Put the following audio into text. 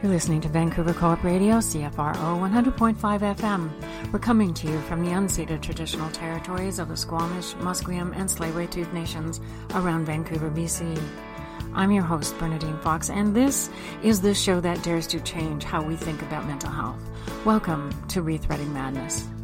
You're listening to Vancouver Co-op Radio, CFRO 100.5 FM. We're coming to you from the unceded traditional territories of the Squamish, Musqueam, and Tsleil-Waututh nations around Vancouver, BC. I'm your host, Bernadine Fox, and this is the show that dares to change how we think about mental health. Welcome to Rethreading Madness.